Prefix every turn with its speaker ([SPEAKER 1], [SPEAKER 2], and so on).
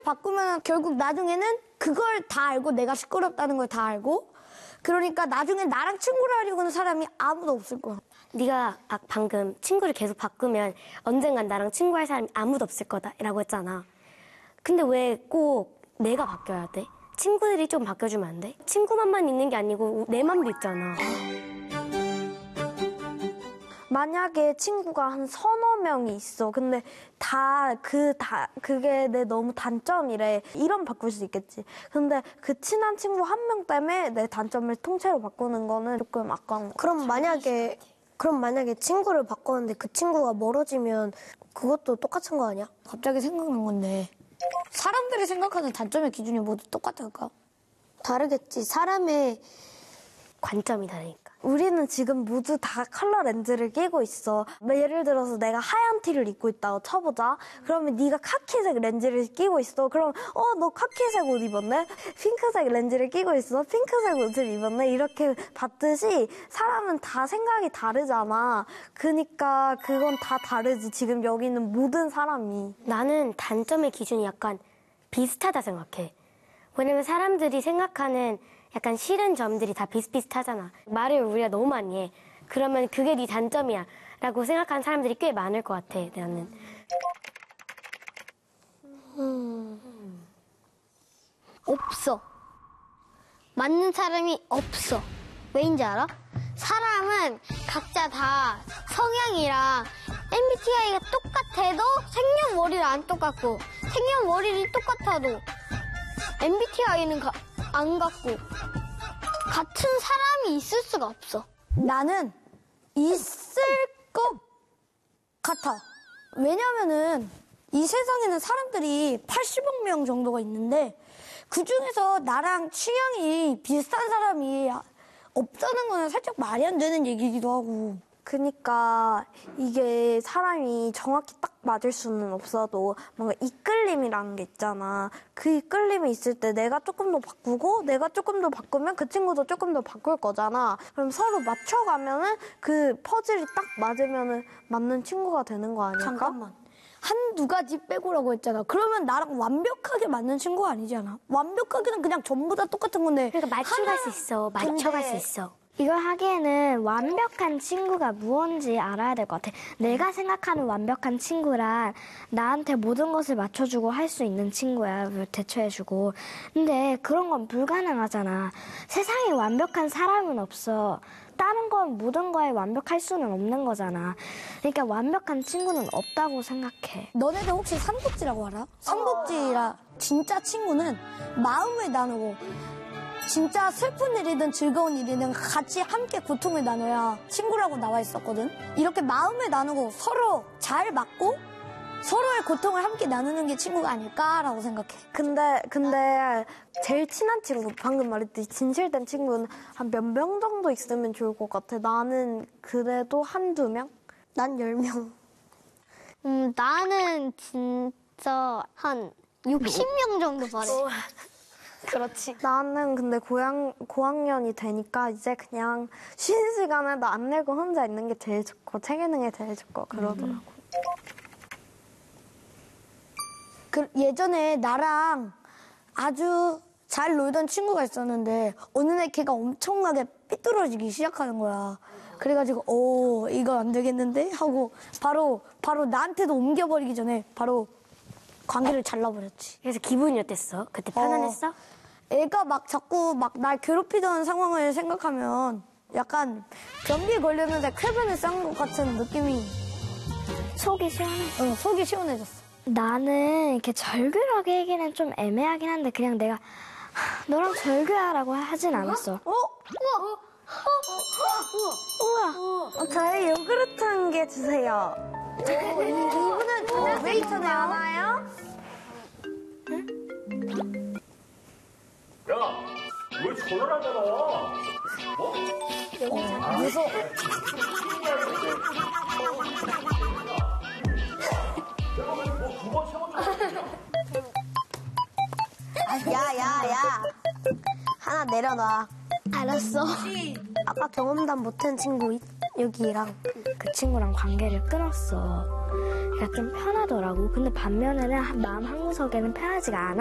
[SPEAKER 1] 바꾸면 결국 나중에는 그걸 다 알고 내가 시끄럽다는 걸 다 알고 그러니까 나중에 나랑 친구를 하려고 하는 사람이 아무도 없을 거야.
[SPEAKER 2] 네가 방금 친구를 계속 바꾸면 언젠간 나랑 친구할 사람이 아무도 없을 거다라고 했잖아. 근데 왜 꼭 내가 바뀌어야 돼? 친구들이 좀 바뀌어주면 안 돼? 친구만만 있는 게 아니고 내 맘도 있잖아.
[SPEAKER 3] 만약에 친구가 한 서너 명이 있어. 근데 그게 내 너무 단점이래. 이런 바꿀 수 있겠지. 근데 그 친한 친구 한 명 때문에 내 단점을 통째로 바꾸는 거는 조금 아까운 거.
[SPEAKER 4] 그럼 만약에 친구를 바꿨는데 그 친구가 멀어지면 그것도 똑같은 거 아니야?
[SPEAKER 1] 갑자기 생각난 건데 사람들이 생각하는 단점의 기준이 모두 똑같을까?
[SPEAKER 4] 다르겠지. 사람의
[SPEAKER 2] 관점이 다르니까.
[SPEAKER 3] 우리는 지금 모두 다 컬러 렌즈를 끼고 있어. 예를 들어서 내가 하얀 티를 입고 있다고 쳐보자. 그러면 네가 카키색 렌즈를 끼고 있어. 그럼 너 카키색 옷 입었네? 핑크색 렌즈를 끼고 있어. 핑크색 옷을 입었네? 이렇게 봤듯이 사람은 다 생각이 다르잖아. 그러니까 그건 다 다르지. 지금 여기 있는 모든 사람이.
[SPEAKER 2] 나는 단점의 기준이 약간 비슷하다 생각해. 왜냐면 사람들이 생각하는 약간 싫은 점들이 다 비슷비슷하잖아. 말을 우리가 너무 많이 해. 그러면 그게 네 단점이야 라고 생각하는 사람들이 꽤 많을 것 같아, 나는.
[SPEAKER 5] 없어. 맞는 사람이 없어. 왜인지 알아? 사람은 각자 다 성향이랑 MBTI가 똑같아도 생년월일은 안 똑같고 생년월일이 똑같아도 MBTI는 안 같고 같은 사람이 있을 수가 없어.
[SPEAKER 1] 나는 있을 것 같아. 왜냐면은 이 세상에는 사람들이 80억 명 정도가 있는데 그중에서 나랑 취향이 비슷한 사람이 없다는 거는 살짝 말이 안 되는 얘기기도 하고.
[SPEAKER 3] 그러니까 이게 사람이 정확히 딱 맞을 수는 없어도 뭔가 이끌림이라는 게 있잖아. 그 이끌림이 있을 때 내가 조금 더 바꾸고 내가 조금 더 바꾸면 그 친구도 조금 더 바꿀 거잖아. 그럼 서로 맞춰가면은 그 퍼즐이 딱 맞으면은 맞는 친구가 되는 거 아닐까?
[SPEAKER 1] 잠깐만. 한두 가지 빼고라고 했잖아. 그러면 나랑 완벽하게 맞는 친구가 아니잖아. 완벽하게는 그냥 전부 다 똑같은 건데.
[SPEAKER 2] 그러니까 맞춰갈 수 있어. 맞춰갈 수 있어.
[SPEAKER 6] 이걸 하기에는 완벽한 친구가 무언지 알아야 될 것 같아. 내가 생각하는 완벽한 친구란 나한테 모든 것을 맞춰주고 할 수 있는 친구야. 대처해주고. 근데 그런 건 불가능하잖아. 세상에 완벽한 사람은 없어. 다른 건 모든 거에 완벽할 수는 없는 거잖아. 그러니까 완벽한 친구는 없다고 생각해.
[SPEAKER 1] 너네들 혹시 삼국지라고 알아? 삼국지라 진짜 친구는 마음을 나누고 진짜 슬픈 일이든 즐거운 일이든 같이 함께 고통을 나눠야 친구라고 나와 있었거든. 이렇게 마음을 나누고 서로 잘 맞고 서로의 고통을 함께 나누는 게 친구가 아닐까라고 생각해.
[SPEAKER 3] 근데 제일 친한 친구, 방금 말했듯이 진실된 친구는 한 몇 명 정도 있으면 좋을 것 같아. 나는 그래도 한두 명?
[SPEAKER 4] 난 10명.
[SPEAKER 5] 나는 진짜 한 60명 정도 바래.
[SPEAKER 1] 그렇지.
[SPEAKER 3] 나는 근데 고학년이 되니까 이제 그냥 쉬는 시간에도 안 내고 혼자 있는 게 제일 좋고 책 읽는 게 제일 좋고 그러더라고.
[SPEAKER 1] 예전에 나랑 아주 잘 놀던 친구가 있었는데 어느 날 걔가 엄청나게 삐뚤어지기 시작하는 거야. 그래가지고 이거 안 되겠는데 하고 바로 나한테도 옮겨버리기 전에 바로 관계를 잘라버렸지.
[SPEAKER 2] 그래서 기분이 어땠어? 그때 편안했어?
[SPEAKER 1] 애가 막 자꾸 막 날 괴롭히던 상황을 생각하면 약간 변비에 걸렸는데 쾌변을 싼 것 같은 느낌이.
[SPEAKER 6] 속이 시원해.
[SPEAKER 1] 속이 시원해졌어.
[SPEAKER 6] 나는 이렇게 절교라고 얘기는 좀 애매하긴 한데 그냥 내가 너랑 절교하라고 하진 않았어.
[SPEAKER 3] 우와. 저희 요구르트 한 개 주세요. 이분은 웨이터네 하나요?
[SPEAKER 7] 야, 왜 전화를 안 받아?
[SPEAKER 1] 무서워.
[SPEAKER 4] 야. 하나 내려놔.
[SPEAKER 5] 알았어.
[SPEAKER 4] 아까 경험담 못한 친구 여기랑
[SPEAKER 6] 그 친구랑 관계를 끊었어. 좀 편하더라고. 근데 반면에는 마음 한구석에는 편하지가 않아.